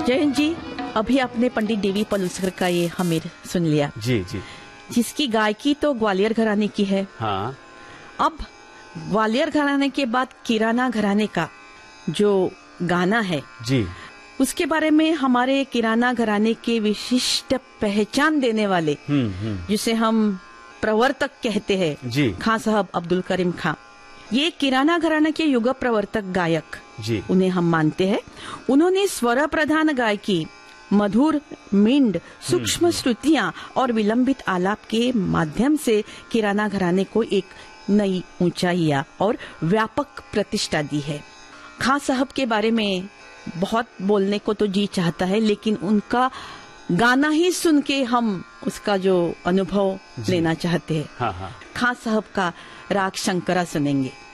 जयंत जी, अभी आपने पंडित देवी पलुस्कर का ये हमीर सुन लिया जी जी, जिसकी गायकी तो ग्वालियर घराने की है। हाँ। अब ग्वालियर घराने के बाद किराना घराने का जो गाना है जी, उसके बारे में हमारे किराना घराने के विशिष्ट पहचान देने वाले जिसे हम प्रवर्तक कहते हैं जी, खां साहब अब्दुल करीम खां, ये किराना घराने के युग प्रवर्तक गायक जी, उन्हें हम मानते हैं। उन्होंने स्वर प्रधान गायकी, मधुर मिंड, सूक्ष्म श्रुतियां और विलंबित आलाप के माध्यम से किराना घराने को एक नई ऊंचाइयां और व्यापक प्रतिष्ठा दी है। खां साहब के बारे में बहुत बोलने को तो जी चाहता है, लेकिन उनका गाना ही सुन के हम उसका जो अनुभव लेना चाहते हैं। हाँ हाँ। खां साहब का राग शंकरा सुनेंगे।